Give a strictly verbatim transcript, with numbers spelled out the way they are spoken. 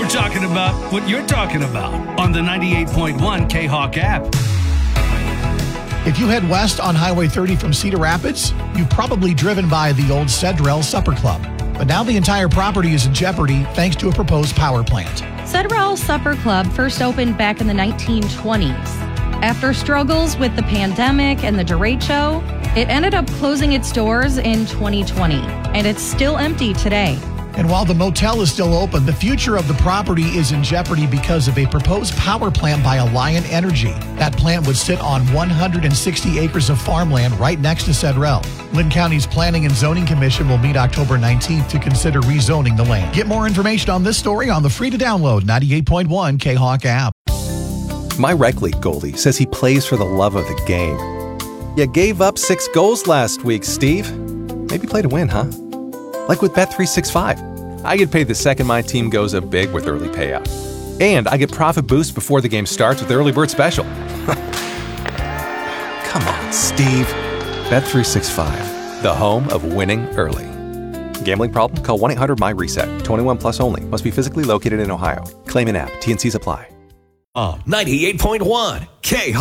We're talking about what you're talking about on the ninety-eight point one K-Hawk app. If you head west on Highway thirty from Cedar Rapids, you've probably driven by the old Cedrell Supper Club. But now the entire property is in jeopardy thanks to a proposed power plant. Cedrell Supper Club first opened back in the nineteen twenties. After struggles with the pandemic and the derecho, it ended up closing its doors in twenty twenty, and it's still empty today. And while the motel is still open, the future of the property is in jeopardy because of a proposed power plant by Alliant Energy. That plant would sit on one hundred sixty acres of farmland right next to Cedrell. Lynn County's Planning and Zoning Commission will meet October nineteenth to consider rezoning the land. Get more information on this story on the free-to-download ninety-eight point one K-Hawk app. My rec league goalie says he plays for the love of the game. You gave up six goals last week, Steve. Maybe play to win, huh? Like with Bet three sixty-five. I get paid the second my team goes up big with early payout. And I get profit boost before the game starts with the early bird special. Come on, Steve. Bet three sixty-five, the home of winning early. Gambling problem? Call one eight hundred my reset. twenty-one plus only. Must be physically located in Ohio. Claim an app. T and Cs apply. ninety-eight point one K